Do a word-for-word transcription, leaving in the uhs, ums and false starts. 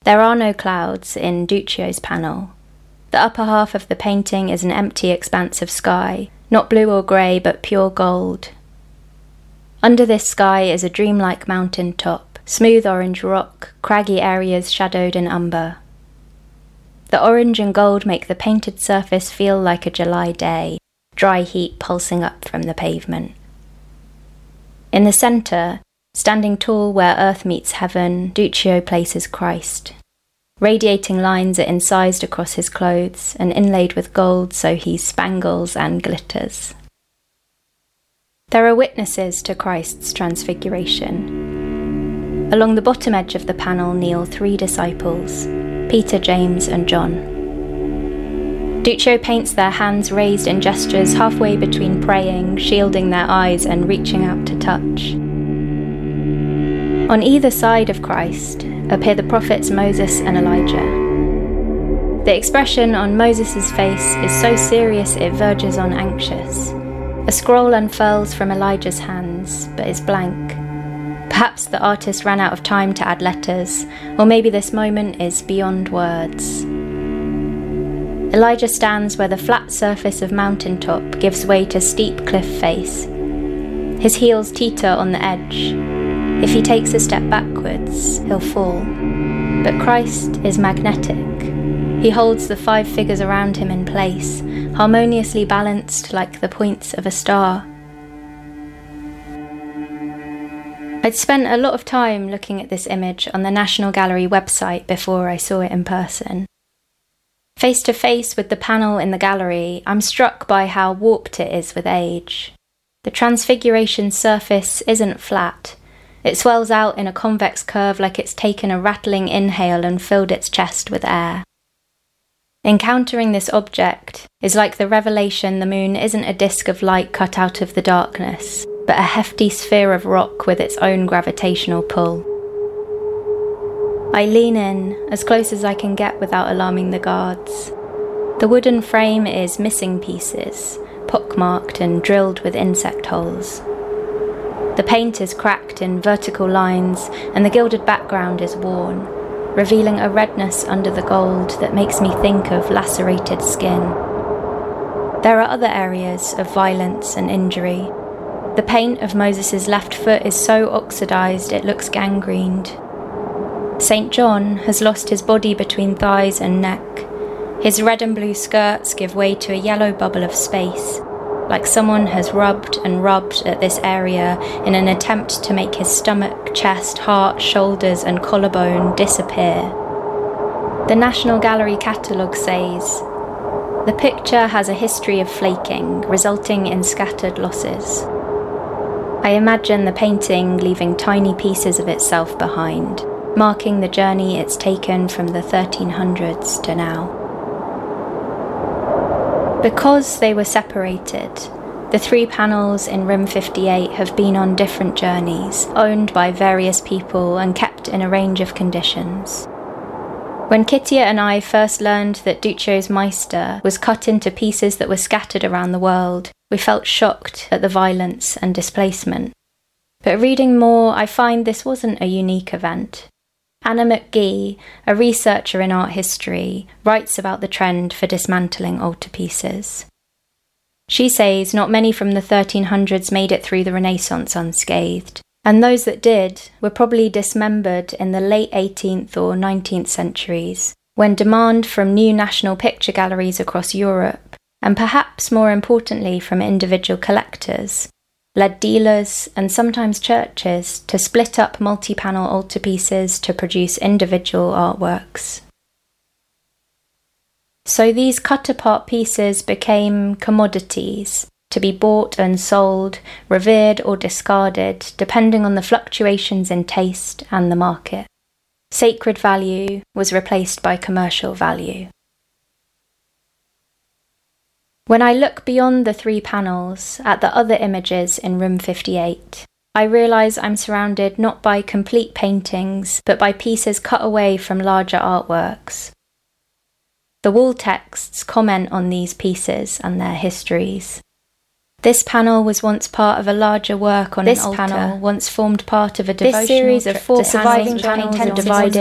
There are no clouds in Duccio's panel. The upper half of the painting is an empty expanse of sky, not blue or grey but pure gold. Under this sky is a dreamlike mountain top, smooth orange rock, craggy areas shadowed in umber. The orange and gold make the painted surface feel like a July day, dry heat pulsing up from the pavement. In the centre, standing tall where earth meets heaven, Duccio places Christ. Radiating lines are incised across his clothes and inlaid with gold so he spangles and glitters. There are witnesses to Christ's transfiguration. Along the bottom edge of the panel kneel three disciples, Peter, James and John. Duccio paints their hands raised in gestures halfway between praying, shielding their eyes and reaching out to touch. On either side of Christ appear the prophets Moses and Elijah. The expression on Moses' face is so serious it verges on anxious. A scroll unfurls from Elijah's hands, but is blank. Perhaps the artist ran out of time to add letters, or maybe this moment is beyond words. Elijah stands where the flat surface of mountaintop gives way to steep cliff face. His heels teeter on the edge. If he takes a step backwards, he'll fall. But Christ is magnetic. He holds the five figures around him in place, harmoniously balanced like the points of a star. I'd spent a lot of time looking at this image on the National Gallery website before I saw it in person. Face to face with the panel in the gallery, I'm struck by how warped it is with age. The Transfiguration surface isn't flat. It swells out in a convex curve like it's taken a rattling inhale and filled its chest with air. Encountering this object is like the revelation the moon isn't a disk of light cut out of the darkness, but a hefty sphere of rock with its own gravitational pull. I lean in, as close as I can get without alarming the guards. The wooden frame is missing pieces, pockmarked and drilled with insect holes. The paint is cracked in vertical lines, and the gilded background is worn, revealing a redness under the gold that makes me think of lacerated skin. There are other areas of violence and injury. The paint of Moses' left foot is so oxidized it looks gangrened. Saint John has lost his body between thighs and neck. His red and blue skirts give way to a yellow bubble of space, like someone has rubbed and rubbed at this area in an attempt to make his stomach, chest, heart, shoulders and collarbone disappear. The National Gallery catalogue says, "The picture has a history of flaking, resulting in scattered losses." I imagine the painting leaving tiny pieces of itself behind, marking the journey it's taken from the thirteen hundreds to now. Because they were separated, the three panels in room fifty-eight have been on different journeys, owned by various people and kept in a range of conditions. When Kittia and I first learned that Duccio's Meister was cut into pieces that were scattered around the world, we felt shocked at the violence and displacement. But reading more, I find this wasn't a unique event. Anna McGee, a researcher in art history, writes about the trend for dismantling altarpieces. She says not many from the thirteen hundreds made it through the Renaissance unscathed, and those that did were probably dismembered in the late eighteenth or nineteenth centuries, when demand from new national picture galleries across Europe, and perhaps more importantly from individual collectors, led dealers and sometimes churches to split up multi-panel altarpieces to produce individual artworks. So these cut-apart pieces became commodities, to be bought and sold, revered or discarded, depending on the fluctuations in taste and the market. Sacred value was replaced by commercial value. When I look beyond the three panels at the other images in room fifty-eight, I realise I'm surrounded not by complete paintings, but by pieces cut away from larger artworks. The wall texts comment on these pieces and their histories. This panel was once part of a larger work on This an altar. panel once formed part of a devotional This series of trip four to surviving panels panels divided